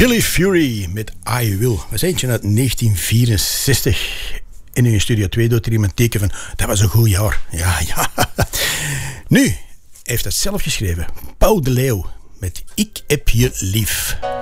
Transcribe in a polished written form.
Billy Fury met I Will. Dat is eentje uit 1964. En in Studio 2 doet er iemand teken van... dat was een goed jaar. Ja. Nu heeft het zelf geschreven. Paul de Leeuw met Ik heb je lief.